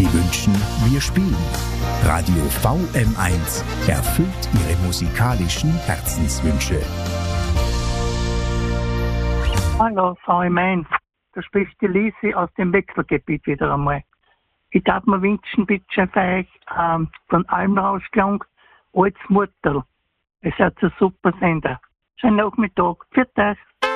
Sie wünschen, wir spielen. Radio VM1 erfüllt Ihre musikalischen Herzenswünsche. Hallo, VM1. Da spricht die Lisi aus dem Wechselgebiet wieder einmal. Ich darf mir wünschen, bitte für euch von Almrausklang als Mutterl. Es hat ein super Sender. Schönen Nachmittag. Für das.